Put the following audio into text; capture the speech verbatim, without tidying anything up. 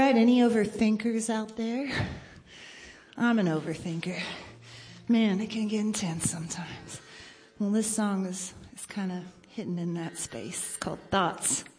right, any overthinkers out there? I'm an overthinker. Man, it can get intense sometimes. Well, this song is, is kind of hitting in that space. It's called Thoughts.